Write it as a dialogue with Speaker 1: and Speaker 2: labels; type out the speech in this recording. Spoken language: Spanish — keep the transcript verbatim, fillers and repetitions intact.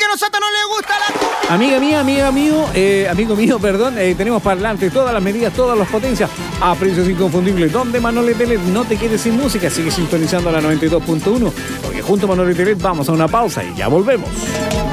Speaker 1: a nosotros no le gusta la cumbia.
Speaker 2: Amiga mía, amiga mío, eh, amigo mío, perdón, eh, tenemos parlantes, todas las medidas, todas las potencias, a precios inconfundibles. Donde Manolo Telet no te quedes sin música, sigue sintonizando la noventa y dos punto uno, porque junto a Manolo Telet vamos a una pausa y ya volvemos.